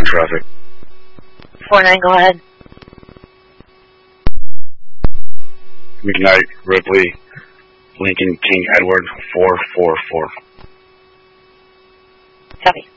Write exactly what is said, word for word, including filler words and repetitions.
traffic. four nine, go ahead. McKnight, Ripley, Lincoln, King Edward, four four four. Copy.